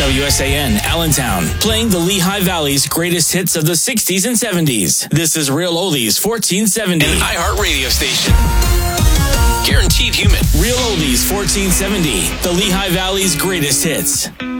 WSAN Allentown, playing the Lehigh Valley's greatest hits of the 60s and 70s. This is Real Oldies 1470. An iHeart radio station. Guaranteed human. Real Oldies 1470, the Lehigh Valley's greatest hits.